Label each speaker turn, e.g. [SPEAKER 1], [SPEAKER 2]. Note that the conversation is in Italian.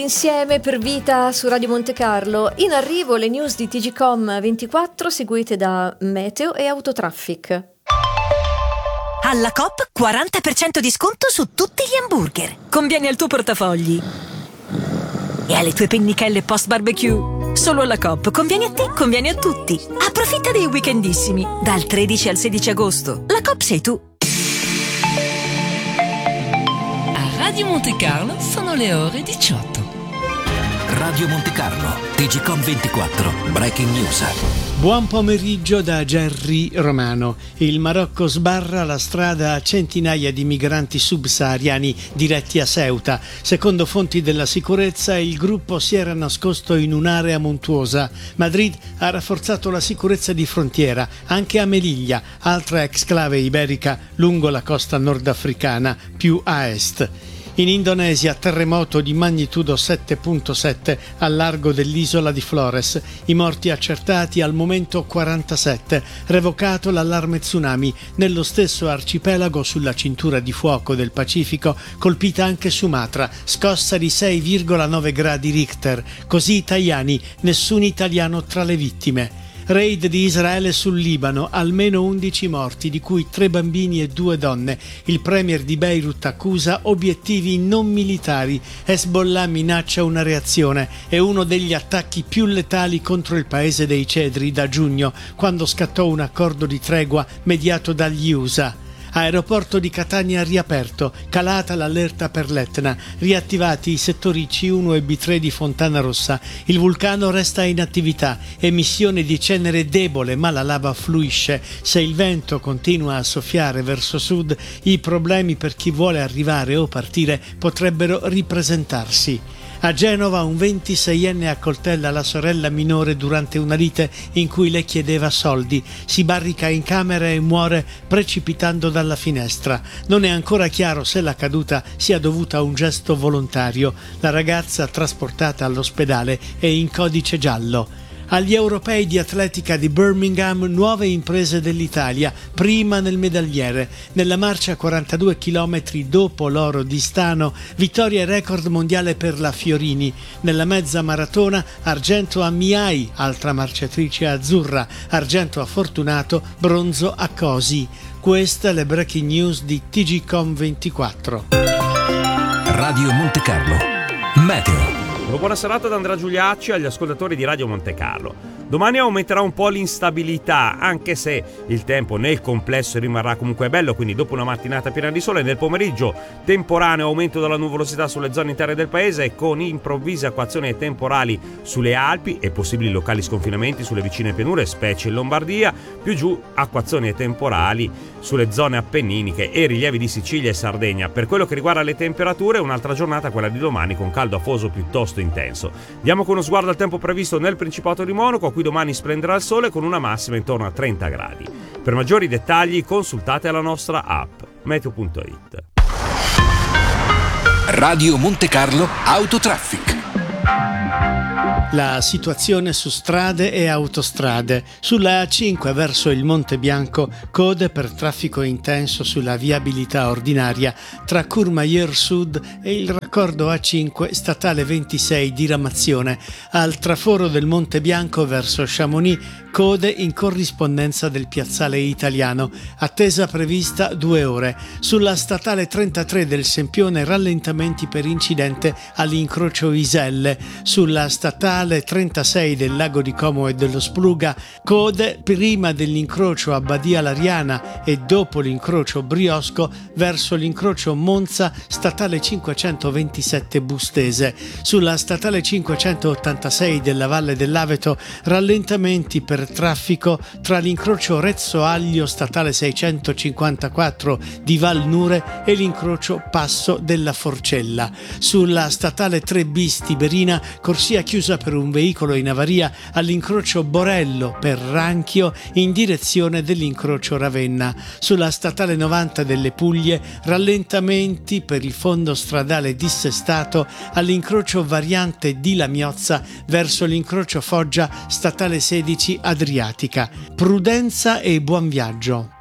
[SPEAKER 1] Insieme per vita su Radio Monte Carlo. In arrivo le news di TGcom24 seguite da Meteo e Autotraffic.
[SPEAKER 2] Alla Coop 40% di sconto su tutti gli hamburger. Conviene al tuo portafogli e alle tue pennichelle post barbecue. Solo alla Coop conviene a te, conviene a tutti. Approfitta dei weekendissimi dal 13 al 16 agosto. La Coop sei tu.
[SPEAKER 3] A Radio Monte Carlo sono le ore 18.
[SPEAKER 4] Radio Monte Carlo, TGcom24, Breaking News.
[SPEAKER 5] Buon pomeriggio da Gerry Romano. Il Marocco sbarra la strada a centinaia di migranti subsahariani diretti a Ceuta. Secondo fonti della sicurezza, il gruppo si era nascosto in un'area montuosa. Madrid ha rafforzato la sicurezza di frontiera anche a Melilla, altra exclave iberica lungo la costa nordafricana, più a est. In Indonesia, terremoto di magnitudo 7.7 al largo dell'isola di Flores. I morti accertati al momento 47. Revocato l'allarme tsunami. Nello stesso arcipelago, sulla cintura di fuoco del Pacifico, colpita anche Sumatra. Scossa di 6,9 gradi Richter. Così italiani, nessun italiano tra le vittime. Raid di Israele sul Libano, almeno 11 morti, di cui 3 bambini e 2 donne. Il premier di Beirut accusa obiettivi non militari. Hezbollah minaccia una reazione. È uno degli attacchi più letali contro il paese dei cedri da giugno, quando scattò un accordo di tregua mediato dagli USA. Aeroporto di Catania riaperto, calata l'allerta per l'Etna, riattivati i settori C1 e B3 di Fontana Rossa. Il vulcano resta in attività, emissione di cenere debole, ma la lava fluisce. Se il vento continua a soffiare verso sud, i problemi per chi vuole arrivare o partire potrebbero ripresentarsi. A Genova un 26enne accoltella la sorella minore durante una lite in cui le chiedeva soldi. Si barrica in camera e muore precipitando dalla finestra. Non è ancora chiaro se la caduta sia dovuta a un gesto volontario. La ragazza, trasportata all'ospedale, è in codice giallo. Agli europei di atletica di Birmingham, nuove imprese dell'Italia, prima nel medagliere. Nella marcia 42 km dopo l'oro di Stano, vittoria e record mondiale per la Fiorini. Nella mezza maratona, argento a Miai, altra marciatrice azzurra, argento a Fortunato, bronzo a Cosi. Queste le breaking news di TGcom24.
[SPEAKER 4] Radio Monte Carlo, Meteo.
[SPEAKER 6] Buona serata da Andrea Giuliacci agli ascoltatori di Radio Monte Carlo. Domani aumenterà un po' l'instabilità, anche se il tempo nel complesso rimarrà comunque bello, quindi dopo una mattinata piena di sole, nel pomeriggio temporaneo aumento della nuvolosità sulle zone interne del paese, con improvvise acquazzoni temporali sulle Alpi e possibili locali sconfinamenti sulle vicine pianure, specie in Lombardia, più giù acquazzoni temporali sulle zone appenniniche e rilievi di Sicilia e Sardegna. Per quello che riguarda le temperature, un'altra giornata, quella di domani, con caldo afoso piuttosto intenso. Diamo con uno sguardo al tempo previsto nel Principato di Monaco, a cui domani splenderà il sole con una massima intorno a 30 gradi. Per maggiori dettagli consultate la nostra app meteo.it.
[SPEAKER 4] Radio Monte Carlo Autotraffic.
[SPEAKER 5] La situazione su strade e autostrade. Sulla A5 verso il Monte Bianco, code per traffico intenso sulla viabilità ordinaria tra Courmayeur Sud e il raccordo A5 statale 26 di Ramazione. Al traforo del Monte Bianco verso Chamonix, code in corrispondenza del piazzale Italiano. Attesa prevista 2 ore. Sulla statale 33 del Sempione, rallentamenti per incidente all'incrocio Iselle. Sulla statale 36 del Lago di Como e dello Spluga, code prima dell'incrocio a Badia Lariana e dopo l'incrocio Briosco verso l'incrocio Monza, statale 527 Bustese. Sulla statale 586 della Valle dell'Aveto, rallentamenti per traffico tra l'incrocio Rezzo Aglio, statale 654 di Val Nure, e l'incrocio Passo della Forcella. Sulla statale 3 bis Tiberina, corsia chiusa per un veicolo in avaria all'incrocio Borello per Ranchio in direzione dell'incrocio Ravenna. Sulla statale 90 delle Puglie, rallentamenti per il fondo stradale dissestato all'incrocio variante di Lamiozza verso l'incrocio Foggia, statale 16 Adriatica. Prudenza e buon viaggio.